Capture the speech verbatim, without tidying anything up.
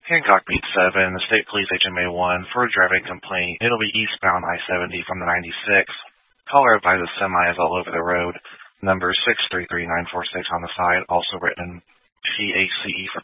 Hancock Beat seven, the State Police H M A one, for a driving complaint. It'll be eastbound I seventy from the ninety-six. Caller advises semi is all over the road. Number six three three nine four six on the side, also written P H C E for